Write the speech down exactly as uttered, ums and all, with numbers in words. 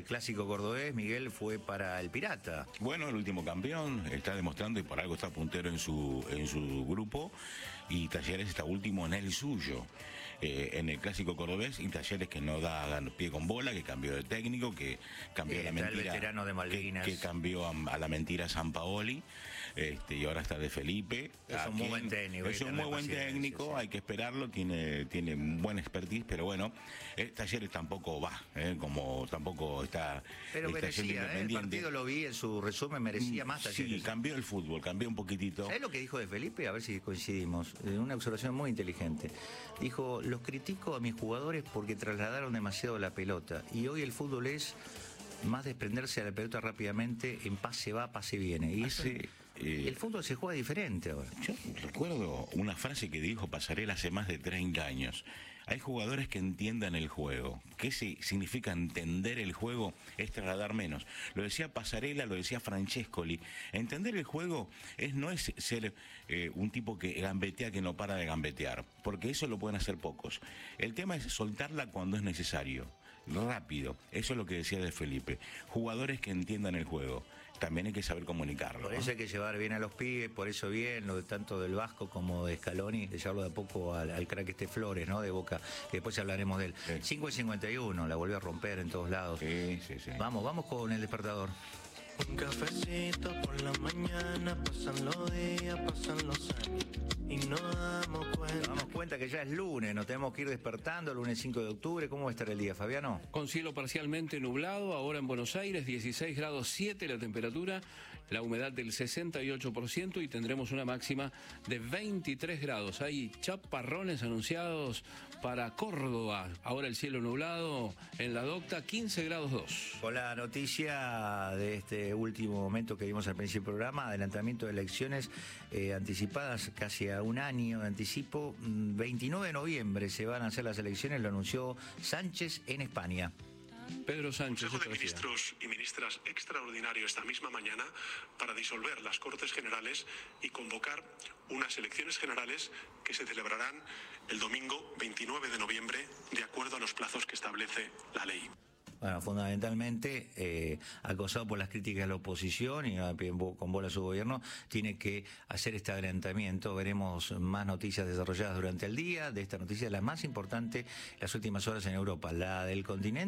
clásico cordobés, Miguel, fue para el Pirata. Bueno, el último campeón está demostrando y por algo está puntero en su en su grupo, y Talleres está último en el suyo. Eh, en el clásico cordobés, y Talleres que no da pie con bola, que cambió de técnico, que cambió Eh, la está el mentira, veterano de Malvinas. que, que cambió a, a la mentira Sampaoli, este, y ahora está de Felipe. Es un muy buen técnico. Es un muy buen técnico, sí. Hay que esperarlo, tiene, tiene buen expertise, pero bueno, eh, Talleres tampoco va, eh, como tampoco está. Pero está merecía, ¿eh? El partido lo vi en su resumen, merecía más Talleres. Sí, cambió el fútbol, cambió un poquitito. ¿Sabés lo que dijo de Felipe? A ver si coincidimos. Una observación muy inteligente. Dijo, los critico a mis jugadores porque trasladaron demasiado la pelota. Y hoy el fútbol es más desprenderse de la pelota rápidamente, en pase va, pase viene. Y Hace, eh, el fútbol se juega diferente ahora. Yo recuerdo una frase que dijo Pasarela hace más de treinta años. Hay jugadores que entiendan el juego. ¿Qué significa entender el juego? Es trasladar menos. Lo decía Pasarela, lo decía Francescoli. Entender el juego es no es ser eh, un tipo que gambetea, que no para de gambetear, porque eso lo pueden hacer pocos. El tema es soltarla cuando es necesario, rápido. Eso es lo que decía de Felipe. Jugadores que entiendan el juego. También hay que saber comunicarlo. Por eso, ¿no? Hay que llevar bien a los pibes, por eso bien, lo de, tanto del Vasco como de Scaloni, de llevarlo de a poco al, al crack este Flores, ¿no? De Boca, que después hablaremos de él. Sí. cinco y cincuenta y uno, la volvió a romper en todos lalados. Sí, sí, sí. Vamos, vamos con el despertador. Un cafecito por la mañana, pasan los días, pasan los años y nos damos cuenta. Nos damos cuenta que ya es lunes, nos tenemos que ir despertando, lunes cinco de octubre. ¿Cómo va a estar el día, Fabiano? Con cielo parcialmente nublado, ahora en Buenos Aires, dieciséis grados siete la temperatura, la humedad del sesenta y ocho por ciento y tendremos una máxima de veintitrés grados. Hay chaparrones anunciados para Córdoba, ahora el cielo nublado en la Docta, quince grados dos. Con la noticia de este último momento que vimos al principio del programa, adelantamiento de elecciones eh, anticipadas casi a un año de anticipo, veintinueve de noviembre se van a hacer las elecciones, lo anunció Sánchez en España. Pedro Sánchez. Consejo de Ministros y Ministras extraordinario esta misma mañana para disolver las Cortes Generales y convocar unas elecciones generales que se celebrarán el domingo veintinueve de noviembre de acuerdo a los plazos que establece la ley. Bueno, fundamentalmente, eh, acosado por las críticas de la oposición y con bola a su gobierno, tiene que hacer este adelantamiento. Veremos más noticias desarrolladas durante el día. De esta noticia, la más importante las últimas horas en Europa, la del continente.